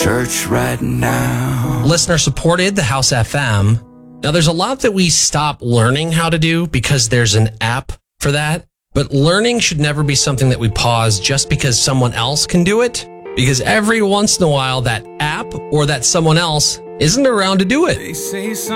church right now. Listener supported the House FM. Now, there's a lot that we stop learning how to do because there's an app for that. But learning should never be something that we pause just because someone else can do it. Because every once in a while, that app or that someone else isn't around to do it. They say